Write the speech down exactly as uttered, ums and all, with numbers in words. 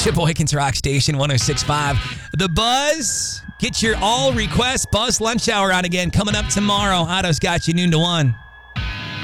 Sheboygan's Rock Station one oh six point five. The Buzz. Get your all request Buzz Lunch Hour on again coming up tomorrow. Otto's got you noon to one.